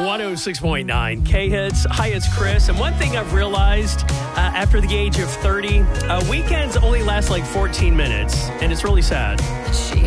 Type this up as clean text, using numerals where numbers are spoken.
106.9 K-Hits. Hi, it's Chris. And one thing I've realized after the age of 30, weekends only last like 14 minutes. And it's really sad. She